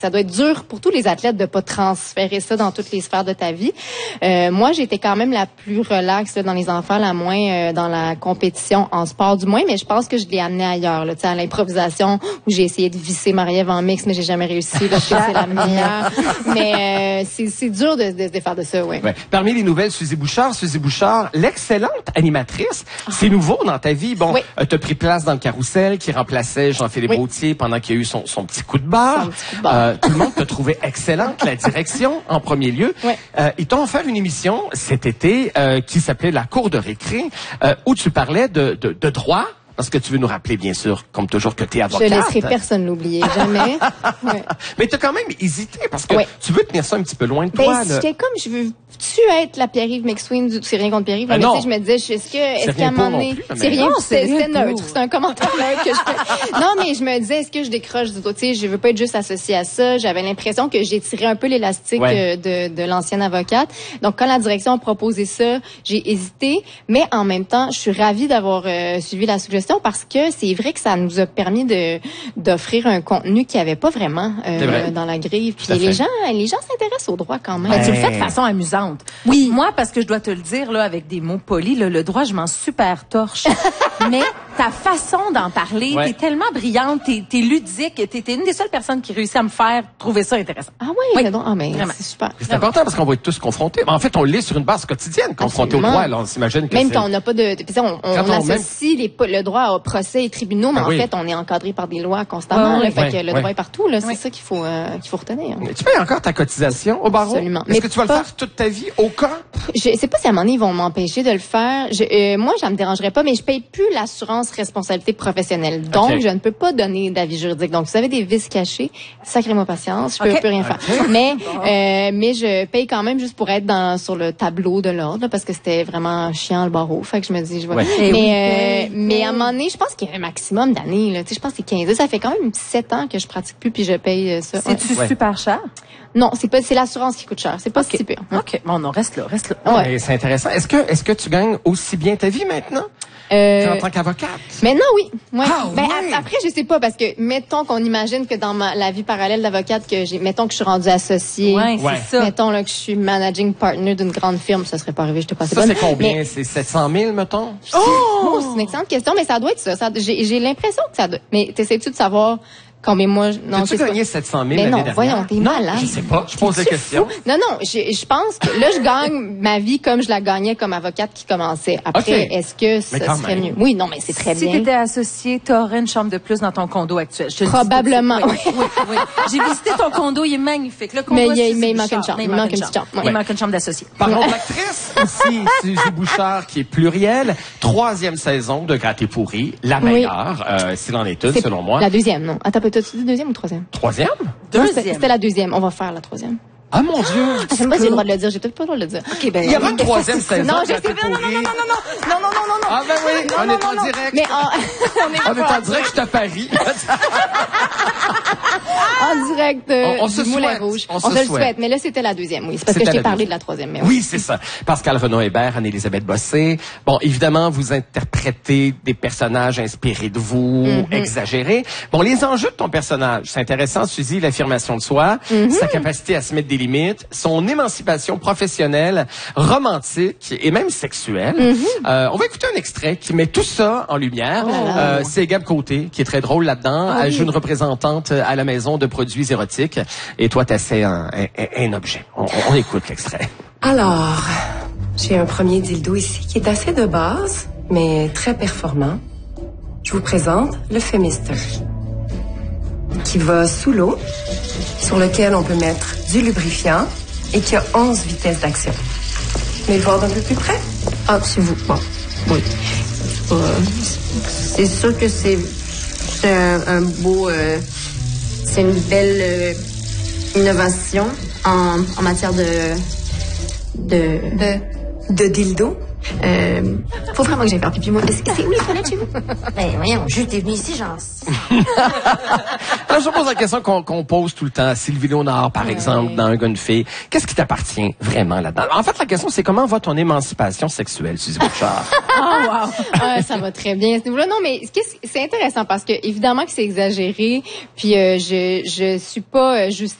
Ça doit être dur pour tous les athlètes de pas transférer ça dans toutes les sphères de ta vie. Moi, j'étais quand même la plus relaxe là, dans les enfants, la moins dans la compétition en sport du moins, mais je pense que je l'ai amené ailleurs, là, à l'improvisation où j'ai essayé de visser Marie-Ève en mix, mais j'ai jamais réussi. Là, je sais que c'est la meilleure. Mais c'est dur de se défaire de ça, oui. Ouais. Parmi les nouvelles, Suzy Bouchard, l'excellente animatrice. C'est nouveau dans ta vie. Bon, t'as pris place dans le Carrousel qui remplaçait Jean-Philippe Gaultier pendant qu'il y a eu son petit coup de barre. Tout le monde t'a trouvé excellente, la direction en premier lieu. Ils t'ont offert une émission cet été qui s'appelait La Cour de récré, où tu parlais de droit. Parce que tu veux nous rappeler, bien sûr, comme toujours, que tu es avocate. Je laisserai personne l'oublier, jamais. Mais tu as quand même hésité parce que tu veux tenir ça un petit peu loin de toi. J'étais comme, je veux-tu être la Pierre-Yves McSween c'est rien contre Pierre-Yves, mais tu sais, je me disais, est-ce qu'à un moment donné, c'est rien, c'était neutre, c'est un commentaire neutre que je fais. Non, mais je me disais, est-ce que je décroche du tout, tu sais, je veux pas être juste associée à ça. J'avais l'impression que j'ai tiré un peu l'élastique de l'ancienne avocate. Donc, quand la direction a proposé ça, j'ai hésité, mais en même temps, je suis ravie d'avoir suivi la suggestion parce que c'est vrai que ça nous a permis d'offrir un contenu qu'il n'y avait pas vraiment dans la grille. Puis les gens s'intéressent au droit quand même. Mais tu le fais de façon amusante. Oui. Moi, parce que je dois te le dire là avec des mots polis, le droit, je m'en super torche. Mais ta façon d'en parler, t'es tellement brillante, t'es ludique, t'es une des seules personnes qui réussit à me faire trouver ça intéressant. Ah oui? Donc, mais c'est super. C'est important parce qu'on va être tous confrontés. En fait, on l'est sur une base quotidienne, confronté au droit. Alors, on s'imagine que même quand on n'a pas de... On associe le droit au procès et tribunaux, mais en fait, on est encadré par des lois constamment. Fait que le droit est partout. C'est ça qu'il faut retenir. Mais tu payes encore ta cotisation au barreau? Absolument. Est-ce que tu vas le faire toute ta vie au cas? Je sais pas si à un moment donné, ils vont m'empêcher de le faire. Moi, ça me dérangerait pas, mais je paye plus l'assurance responsabilité professionnelle. Donc, je ne peux pas donner d'avis juridique. Donc, si vous avez des vices cachés, sacrez-moi patience, je peux plus rien faire. Mais je paye quand même juste pour être sur le tableau de l'ordre, parce que c'était vraiment chiant le barreau. Fait que je me dis, je vois. Mais à un moment donné, je pense qu'il y a un maximum d'années, là. Tu sais, je pense que c'est 15 ans. Ça fait quand même 7 ans que je pratique plus puis je paye ça. C'est-tu super cher? Non, c'est l'assurance qui coûte cher. C'est pas si pire. OK. Bon, non, reste là. Ouais. C'est intéressant. Est-ce que tu gagnes aussi bien ta vie maintenant? En tant qu'avocate? Maintenant, oui. Ouais. Ah, Après, je sais pas, parce que, mettons qu'on imagine que dans la vie parallèle d'avocate, mettons que je suis rendue associée. C'est ça. Mettons, là, que je suis managing partner d'une grande firme, ça serait pas arrivé, je te passe ça, c'est combien? C'est 700 000, mettons? Oh! C'est une excellente question, mais ça doit être ça. J'ai l'impression que ça doit, mais t'essaies-tu de savoir combien moi, non, tu gagné 700 000 mais l'année non, dernière? Voyons, t'es malade. Je sais pas, je pose la question. Non, je pense que là, je gagne ma vie comme je la gagnais comme avocate qui commençait. Après, est-ce que ça serait mieux? Oui, non, mais c'est très bien. Si t'étais associé, t'aurais une chambre de plus dans ton condo actuel. Probablement. Oui. J'ai visité ton condo, il est magnifique. Le condo, mais il manque une chambre. Il manque une chambre. Il manque une chambre d'associé. Parlons de l'actrice aussi, Suzy Bouchard, qui est plurielle. 3e saison de Gâté pourri, la meilleure, s'il en est une, selon moi. La deuxième, non. Attends, t'as-tu dit deuxième ou troisième? 3e? C'était la deuxième. On va faire la 3e. Ah, mon Dieu! Je sais pas si j'ai le droit de le dire. J'ai peut-être pas le droit de le dire. OK, ben. Il y aura une 3e saison. Non, je sais. Non. Ah, ben oui, on est en direct. Mais on est en direct, je te parie. En direct du Moulin Rouge. On se le souhaite. Mais là, c'était la 2e, oui. C'est parce que je t'ai parlé de la 3e. Mais oui, c'est ça. Pascal Renaud-Hébert, Anne-Élisabeth Bossé. Bon, évidemment, vous interprétez des personnages inspirés de vous, exagérés. Bon, les enjeux de ton personnage, c'est intéressant, Suzy, l'affirmation de soi, sa capacité à se mettre des limites, son émancipation professionnelle, romantique et même sexuelle. On va écouter un extrait qui met tout ça en lumière. C'est Gab Côté, qui est très drôle là-dedans. Elle joue une représentante à la maison de produits érotiques. Et toi, t'essaies un objet. On écoute l'extrait. Alors, j'ai un premier dildo ici qui est assez de base, mais très performant. Je vous présente le Femister, qui va sous l'eau, sur lequel on peut mettre du lubrifiant et qui a 11 vitesses d'action. Mais le voir d'un peu plus près? Ah, c'est vous. Bon, oui. C'est sûr que c'est un beau... c'est une belle innovation en matière de dildo. Faut vraiment que j'aille faire pipi, moi. C'est où les toilettes chez vous? Ben, voyons, juste t'es venu ici, genre. Alors, je pose la question qu'on pose tout le temps à Sylvie Léonard, par exemple, dans Un gars, une fille. Qu'est-ce qui t'appartient vraiment là-dedans? En fait, la question, c'est comment va ton émancipation sexuelle, Suzy Bouchard? Ah, ça va très bien à ce niveau-là. Non, mais c'est intéressant parce que évidemment que c'est exagéré. Puis je suis pas